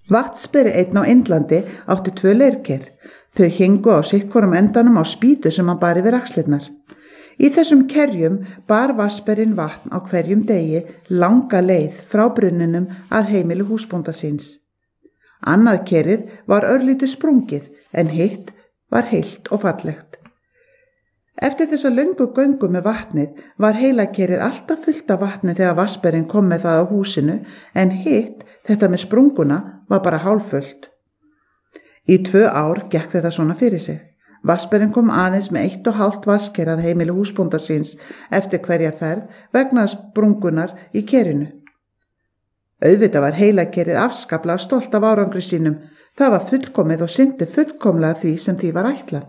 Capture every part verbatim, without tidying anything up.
Vatnsberi einn á Indlandi átti tvö leirker. Þau héngu á sittvorum endanum á spýtu sem hann bar yfir axlirnar. Í þessum kerjum bar vatnsberinn vatn á hverjum degi langa leið frá brunninum að heimili húsbónda síns. Annað kerið var örlítið sprungið en hitt var heilt og fallegt. Eftir þessa löngu göngu með vatnið var heilakerið alltaf fullt af vatni þegar vatnsberinn kom með það á húsinu en hitt, þetta með sprunguna, var bara hálffullt. Í tvö ár gekk þetta svona fyrir sig. Vatnsberinn kom aðeins með eitt og hálft vasker að heimili húsbónda síns eftir hverja ferð vegna sprungunar í kerinu. Auðvitað var heilakerið afskaplega stolt af árangri sínum. Það var fullkomið og syndi fullkomlega því sem því var ætlað.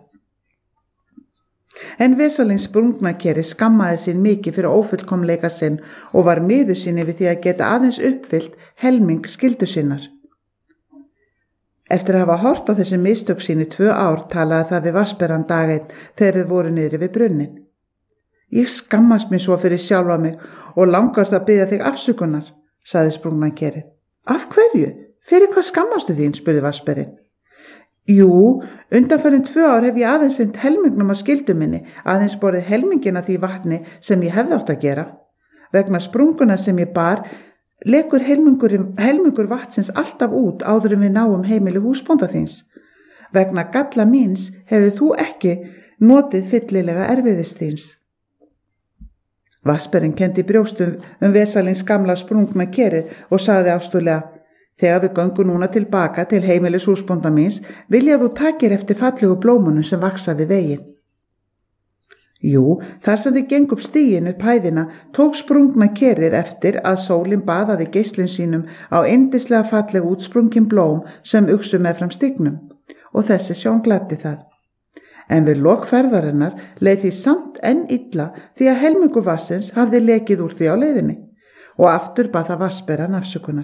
En Vesalings sprungnakeri skammaði sín mikið fyrir ófullkomleika sinn og var miður sín yfir því að geta aðeins uppfyllt helming skyldu sinnar. Eftir að hafa hort á þessi mistök sín í tvö ár talaði það við Vatnsberann dag einn þegar þau voru niðri við brunnin. Ég skammast mér svo fyrir sjálfa mig og langar það að biðja þig afsökunar, sagði sprungnakerið. Af hverju? Fyrir hvað skammastu þín? Spurði Vatnsberinn. Jú, undanfarin tvö ár hef ég aðeins sinnt helmingnum að skyldu minni, aðeins borið helmingina því vatni sem ég hefði átt að gera. Vegna sprunguna sem ég bar lekur helmingur, helmingur vatnsins alltaf út áður en við náum heimili húsbónda þíns. Vegna galla míns hefur þú ekki notið fyllilega erfiðis þíns. Vatnsberinn kenndi brjóstum um Vesalings gamla sprungna kerið og sagði ástúðlega: Þegar við göngum núna tilbaka til heimilis húsbónda míns vil ég að þú takir eftir fallegu blómunum sem vaksa við veginn. Jú, þar sem þið geng upp stíginn upp hæðina tók sprungna kerið eftir að sólin baðaði geislin sínum á yndislega fallegu útsprungin blóm sem uxu meðfram stígnum og þessi sjón gladdi það. En við lok ferðarinnar leið því samt enn illa því að helmingur vatnsins hafði lekið úr því á leiðinni og aftur bað það Vatnsberann afsökunar.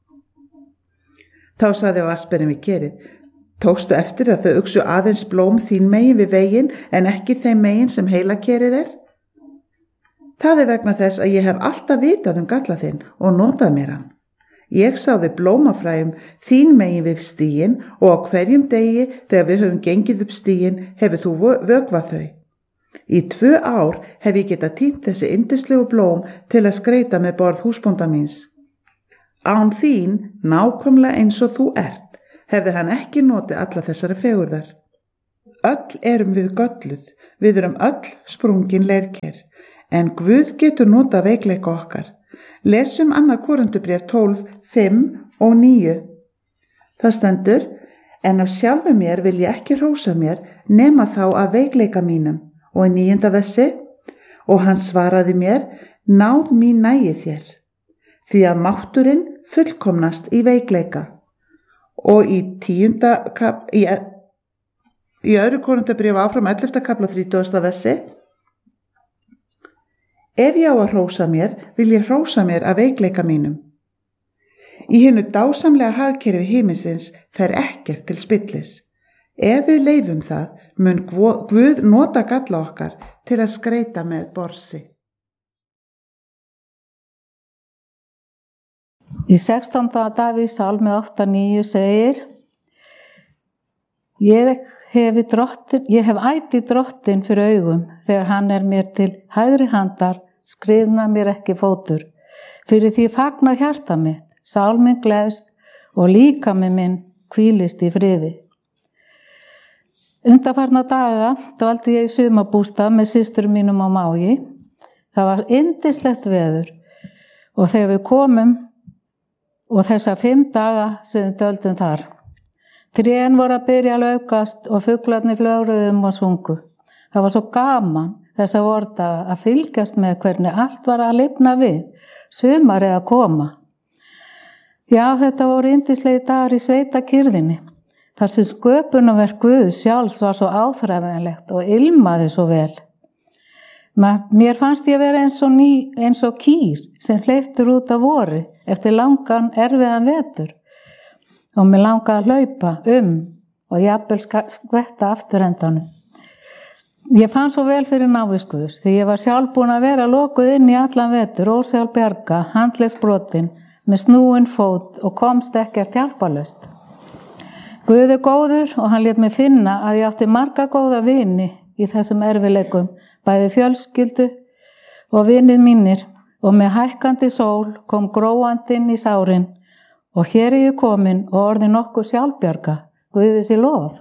Þá sagði Vatnsberinn við kerið: Tókstu eftir að þau uxu aðeins blóm þín megin við veginn en ekki þeim megin sem heilakerið er? Það er vegna þess að ég hef alltaf vitað um galla þinn og notað mér hann. Ég sáði blómafræjum þín megin við stíginn og á hverjum degi þegar við höfum gengið upp stíginn hefur þú vökvað þau. Í tvö ár hef ég getað tínt þessi yndislegu blóm til að skreita með borð húsbónda míns. Án þín, nákvæmlega eins og þú ert, hefði hann ekki notið alla þessari fegurðar. Öll erum við gölluð, við erum öll sprungin leirker, en Guð getur notað veikleika okkar. Lesum annað Korinthubréf tólf, fimm og níu. Það stendur: En af sjálfu mér vil ég ekki hrósa mér nema þá af veikleika mínum. Og í níunda versi: Og hann svaraði mér: Náð mín nægi þér, því að mátturinn fullkomnast í veikleika. Og í tíunda kap, í, í öðru Korinthubréfi áfram ellefta kafla þrítugasta versi: Ef ég á að hrósa mér, vil ég hrósa mér af veikleika mínum. Í hinu dásamlega hagkerfi himinsins fer ekkert til spillis. Ef við leyfum það, mun Guð nota galla okkar til að skreita með borsi. Í sextánda Davíðs sálmi átta níu segir: Ég hef, drottin, ég hef ætið drottin fyrir augum þegar hann er mér til hægri handar, skriðna mér ekki fótur. Fyrir því fagnar hjarta mitt, sál minn gleðst og líkami minn hvílist í friði. Undanfarna daga dvaldi ég í sumarbústað með systurum mínum á Mági. Það var yndislegt veður og þegar við komum og þessa fimm daga sem við dvöldum þar. Trén voru að byrja að laukast og fuglarnir flögruðu og sungu. Það var svo gaman þessa vordaga að fylgjast með hvernig allt var að lifna við, sumarið að koma. Já, þetta voru yndislegi dagar í sveitakyrðinni, þar sem sköpunarverk Guðs sjálfs var svo áþreifanlegt og ilmaði svo vel. Mér fannst ég vera eins og, ný, eins og kýr sem hleyptur út af vori eftir langan erfiðan vetur og mér langaði að hlaupa um og jafnvel skvetta afturendanum. Ég fann svo vel fyrir návist Guðs því ég var sjálf búin að vera lokuð inn í allan vetur, ósjálf bjarga, handlegsbrotin, með snúin fót og komst ekkert hjálparlaust. Guð er góður og hann lét mig finna að ég átti marga góða vini í þessum erfileikum, bæði fjölskyldu og vinir mínir, og með hækkandi sól kom gróandinn í sárin og hér er ég komin og orðin nokkuð sjálfbjarga, Guði sé lof.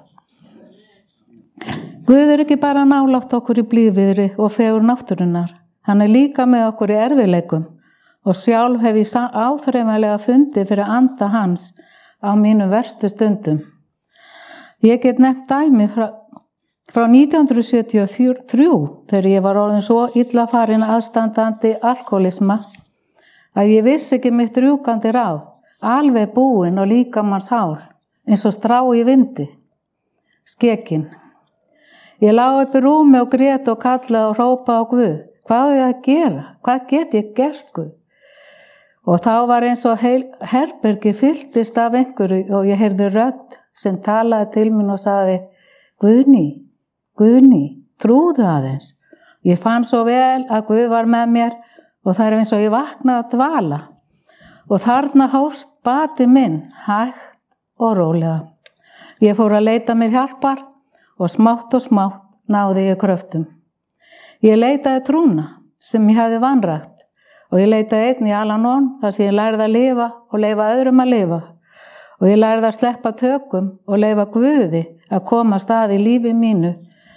Guð er ekki bara nálægt okkur í blíðviðri og fegur náttúrunnar, hann er líka með okkur í erfileikum og sjálf hef ég áþreifanlega fundið fyrir anda hans á mínum verstu stundum. Ég get nefnt dæmi frá, frá nítján hundruð sjötíu og þrjú þegar ég var orðin svo illa farin aðstandandi alkoholisma að ég vissi ekki mitt rjúkandi ráð, alveg búin og líkamans hár, eins og strá í vindi, skekin. Ég lá upp í rúmi og grét og kallaði og hrópaði á Guð. Hvað er ég að gera? Hvað get ég gert, Guð? Og þá var eins og heil, herbergi fylltist af einhverju og ég heyrði rödd sem talaði til mín og sagði, Guðný, Guðný, trúðu aðeins. Ég fann svo vel að Guð var með mér og það er eins og ég vaknaði að dvala. Og þarna hófst bati minn, hægt og rólega. Ég fór að leita mér hjálpar og smátt og smátt náði ég kröftum. Ég leitaði trúna sem ég hafði vanrægt og ég leitaði einn í Al-Anon þar sem ég lærði að lifa og leyfa öðrum að lifa. Og ég lærði að sleppa tökum og leyfa Guði að koma stað í lífi mínu.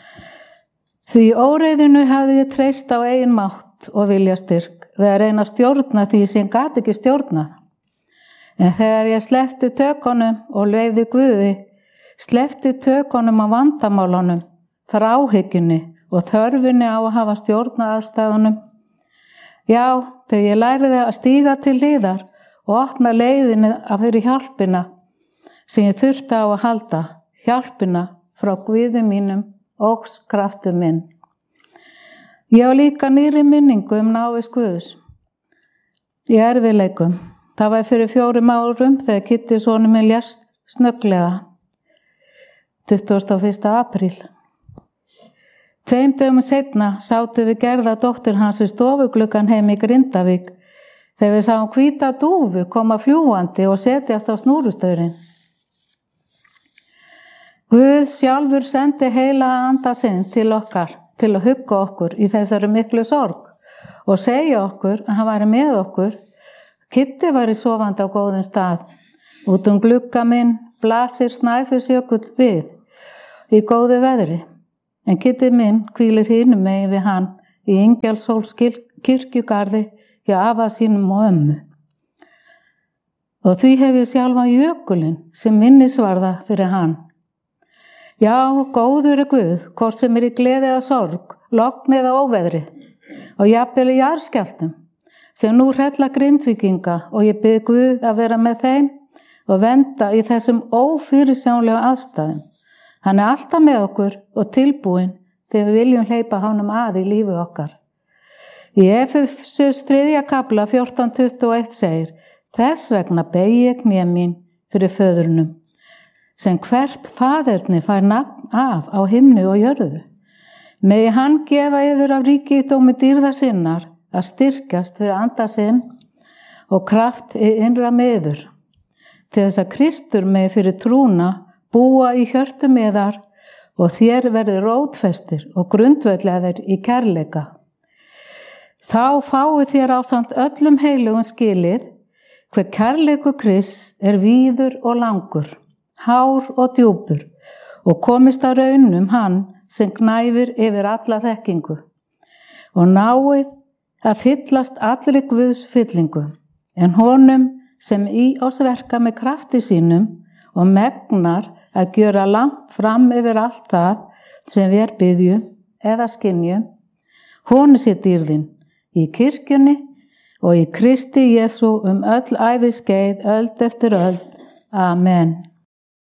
Því óreiðinu hafði ég treyst á eigin mátt og vilja styrk við að reyna að stjórna því sem ég gat ekki stjórnað. En þegar ég sleppti tökunum og leyfði Guði, sleppti tökunum á vandamálunum, þráhyggjunni og þörfinni á að hafa stjórnað aðstæðunum. Já, þegar ég lærði að stíga til hliðar og opna leiðinu að fyrir hjálpina sem ég þurfti á að halda, hjálpina frá Guði mínum og kraftu minn. Ég á líka nýri minningu um návist Guðs í erfiðleikum. Það var fyrir fjórum árum þegar Kitti sonur minn lést snögglega, tuttugasta og fyrsta apríl. Tveim dögum seinna sátum við Gerða dóttir hans við stofugluggann heim í Grindavík þegar við sáum hvíta dúfu koma fljúandi og setjast á snúrustaurinn. Guð sjálfur sendi heila anda sinn til okkar, til að hugga okkur í þessari miklu sorg og segja okkur að hann væri með okkur. Kitti væri sofandi á góðum stað. Út um glugga minn blasir Snæfellsjökull við í góðu veðri. En Kitti minn hvílir hinum megin við hann í Ingjaldsholts kirkjugarði hjá afa sínum og ömmu. Og því hef ég sjálfan jökulinn sem minnisvarða fyrir hann. Já, góður er Guð, hvort sem er í gleði eða sorg, logn eða óveðri, og jafnvel í jarðskjálftum, sem nú hrella Grindvíkinga og ég bið Guð að vera með þeim og venda í þessum ófyrirsjánlega aðstæðum. Hann er alltaf með okkur og tilbúinn þegar við viljum hleypa honum að í lífi okkar. Í Efesus þriðja kafla fjórtán tuttugu og eitt segir, þess vegna beygi ég kné mín fyrir föðurnum, sem hvert faðerni fær nafn af á himni og jörðu. Megi hann gefa yður af ríkidómi dýrða sinnar að styrkjast fyrir anda sinn og kraft í innra miður, til þess að Kristur megi fyrir trúna búa í hjörtum yðar og þér verði rótfestir og grundvöllaðir í kærleika. Þá fáið þér ásamt öllum heilugum skilið hver kærleikur Krists er víður og langur, hár og djúpur og komist að raunum hann sem gnæfir yfir alla þekkingu og náið að fyllast allri Guðs fyllingu en honum sem í oss verka með krafti sínum og megnar að gjöra langt fram yfir allt það sem við biðjum eða skynjum, honum sé dýrðin í kirkjunni og í Kristi Jesú um öll æviskeið, öld eftir öld. Amen.